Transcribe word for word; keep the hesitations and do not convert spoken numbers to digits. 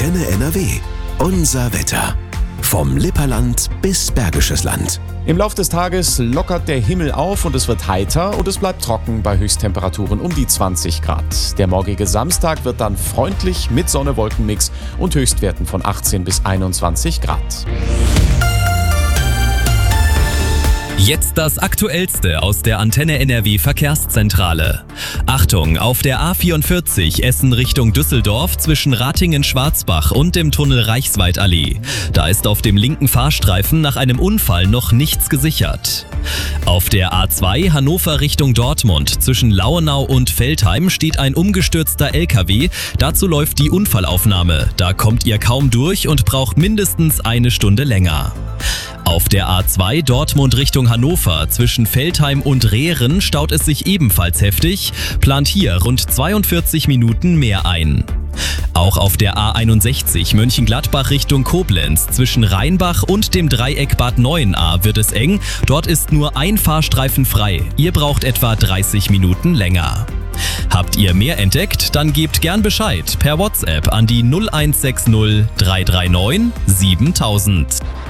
Antenne N R W. Unser Wetter. Vom Lipperland bis Bergisches Land. Im Lauf des Tages lockert der Himmel auf und es wird heiter und es bleibt trocken bei Höchsttemperaturen um die zwanzig Grad. Der morgige Samstag wird dann freundlich mit Sonne-Wolken-Mix und Höchstwerten von achtzehn bis einundzwanzig Grad. Jetzt das Aktuellste aus der Antenne N R W Verkehrszentrale. Achtung, auf der A vierundvierzig Essen Richtung Düsseldorf zwischen Ratingen-Schwarzbach und dem Tunnel Reichsweidallee. Da ist auf dem linken Fahrstreifen nach einem Unfall noch nichts gesichert. Auf der A zwei Hannover Richtung Dortmund zwischen Lauenau und Veltheim steht ein umgestürzter L K W. Dazu läuft die Unfallaufnahme. Da kommt ihr kaum durch und braucht mindestens eine Stunde länger. Auf der A zwei Dortmund Richtung Hannover zwischen Veltheim und Rehren staut es sich ebenfalls heftig, plant hier rund zweiundvierzig Minuten mehr ein. Auch auf der A einundsechzig Mönchengladbach Richtung Koblenz zwischen Rheinbach und dem Dreieck Bad Neuenahr wird es eng, dort ist nur ein Fahrstreifen frei, ihr braucht etwa dreißig Minuten länger. Habt ihr mehr entdeckt? Dann gebt gern Bescheid per WhatsApp an die null eins sechs null drei drei neun siebentausend.